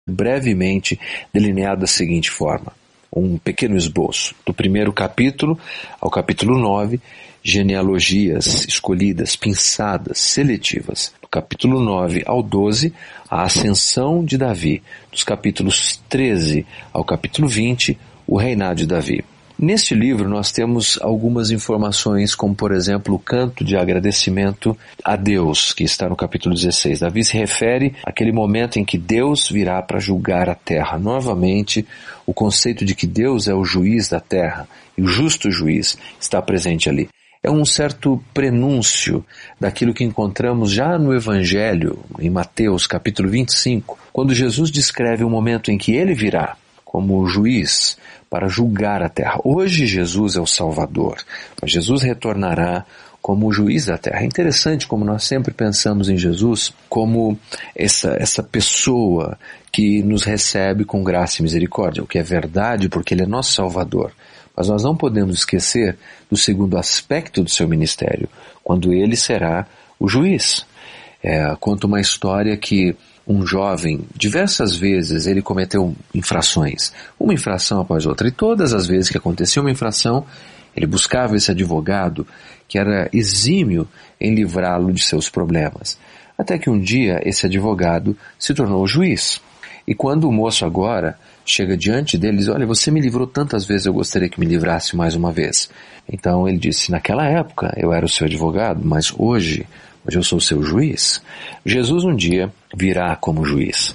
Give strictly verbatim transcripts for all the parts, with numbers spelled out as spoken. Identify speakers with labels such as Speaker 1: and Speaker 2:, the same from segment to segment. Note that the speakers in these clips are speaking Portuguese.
Speaker 1: brevemente delineado da seguinte forma. Um pequeno esboço. Do primeiro capítulo ao capítulo nove, genealogias escolhidas, pinçadas, seletivas. Do capítulo nove ao doze, a ascensão de Davi. Dos capítulos treze ao capítulo vinte, o reinado de Davi. Neste livro nós temos algumas informações, como por exemplo o canto de agradecimento a Deus, que está no capítulo dezesseis. Davi se refere àquele momento em que Deus virá para julgar a terra. Novamente, o conceito de que Deus é o juiz da terra e o justo juiz está presente ali. É um certo prenúncio daquilo que encontramos já no Evangelho, em Mateus capítulo vinte e cinco, quando Jesus descreve o momento em que ele virá como juiz para julgar a terra. Hoje Jesus é o Salvador, mas Jesus retornará como o juiz da terra. É interessante como nós sempre pensamos em Jesus como essa, essa pessoa que nos recebe com graça e misericórdia, o que é verdade porque Ele é nosso Salvador. Mas nós não podemos esquecer do segundo aspecto do seu ministério, quando Ele será o juiz. É, conta uma história que um jovem, diversas vezes ele cometeu infrações, uma infração após outra, e todas as vezes que acontecia uma infração, ele buscava esse advogado que era exímio em livrá-lo de seus problemas. Até que um dia esse advogado se tornou juiz. E quando o moço agora chega diante dele e diz, olha, você me livrou tantas vezes, eu gostaria que me livrasse mais uma vez. Então ele disse, naquela época eu era o seu advogado, mas hoje... Hoje eu sou o seu juiz. Jesus um dia virá como juiz.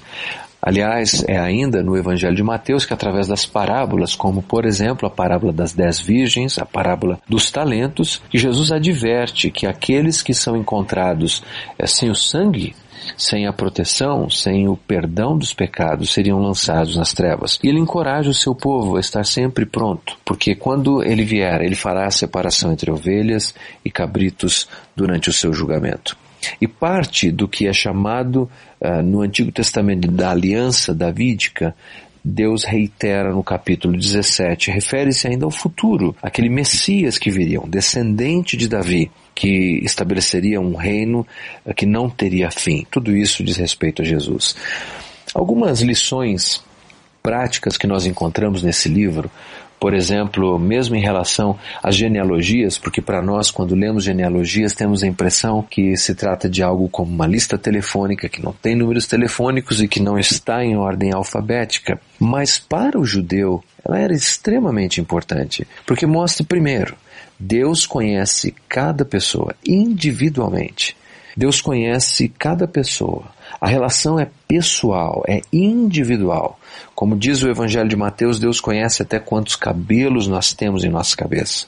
Speaker 1: Aliás, é ainda no Evangelho de Mateus que através das parábolas, como por exemplo a parábola das dez virgens, a parábola dos talentos, que Jesus adverte que aqueles que são encontrados é, sem o sangue, sem a proteção, sem o perdão dos pecados, seriam lançados nas trevas. E ele encoraja o seu povo a estar sempre pronto, porque quando ele vier, ele fará a separação entre ovelhas e cabritos durante o seu julgamento. E parte do que é chamado uh, no Antigo Testamento da aliança davídica, Deus reitera no capítulo dezessete, refere-se ainda ao futuro, aquele Messias que viria, um descendente de Davi, que estabeleceria um reino que não teria fim. Tudo isso diz respeito a Jesus. Algumas lições práticas que nós encontramos nesse livro, por exemplo, mesmo em relação às genealogias, porque para nós, quando lemos genealogias, temos a impressão que se trata de algo como uma lista telefônica, que não tem números telefônicos e que não está em ordem alfabética. Mas para o judeu, ela era extremamente importante, porque mostra, primeiro, Deus conhece cada pessoa individualmente. Deus conhece cada pessoa. A relação é pessoal, é individual. Como diz o Evangelho de Mateus, Deus conhece até quantos cabelos nós temos em nossa cabeça.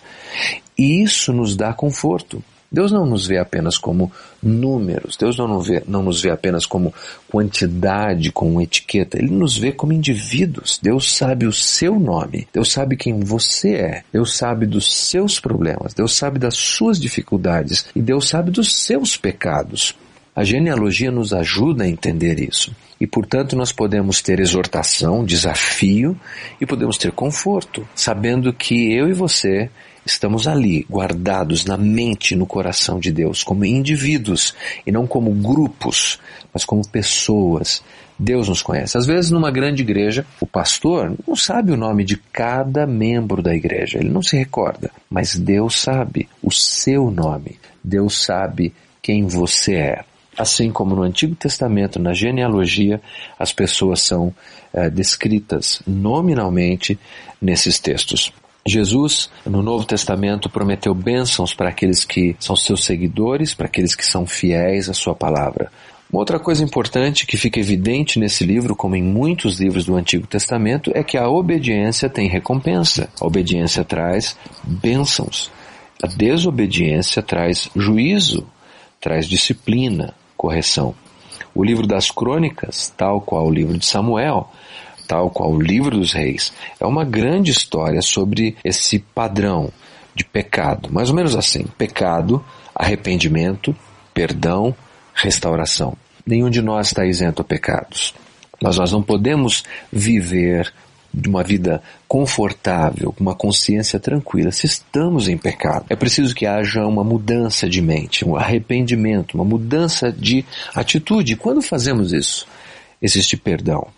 Speaker 1: E isso nos dá conforto. Deus não nos vê apenas como números, Deus não nos vê, não nos vê apenas como quantidade, como etiqueta, Ele nos vê como indivíduos. Deus sabe o seu nome, Deus sabe quem você é, Deus sabe dos seus problemas, Deus sabe das suas dificuldades e Deus sabe dos seus pecados. A genealogia nos ajuda a entender isso. E, portanto, nós podemos ter exortação, desafio e podemos ter conforto, sabendo que eu e você estamos ali, guardados na mente, no coração de Deus, como indivíduos e não como grupos, mas como pessoas. Deus nos conhece. Às vezes, numa grande igreja, o pastor não sabe o nome de cada membro da igreja, ele não se recorda, mas Deus sabe o seu nome, Deus sabe quem você é. Assim como no Antigo Testamento, na genealogia, as pessoas são é, descritas nominalmente nesses textos. Jesus, no Novo Testamento, prometeu bênçãos para aqueles que são seus seguidores, para aqueles que são fiéis à sua palavra. Uma outra coisa importante que fica evidente nesse livro, como em muitos livros do Antigo Testamento, é que a obediência tem recompensa. A obediência traz bênçãos. A desobediência traz juízo, traz disciplina, correção. O livro das Crônicas, tal qual o livro de Samuel, tal qual o livro dos Reis, é uma grande história sobre esse padrão de pecado. Mais ou menos assim, pecado, arrependimento, perdão, restauração. Nenhum de nós está isento a pecados. Mas nós não podemos viver de uma vida confortável, com uma consciência tranquila, se estamos em pecado. É preciso que haja uma mudança de mente, um arrependimento, uma mudança de atitude. E quando fazemos isso, existe perdão.